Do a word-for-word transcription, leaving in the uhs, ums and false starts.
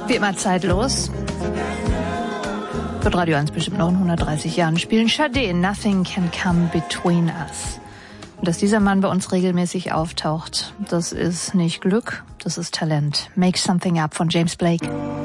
Wie immer zeitlos. Wird Radio eins bestimmt noch in hundertdreißig Jahren spielen. Sade, Nothing Can Come Between Us. Und dass dieser Mann bei uns regelmäßig auftaucht, das ist nicht Glück, das ist Talent. Make Something Up von James Blake.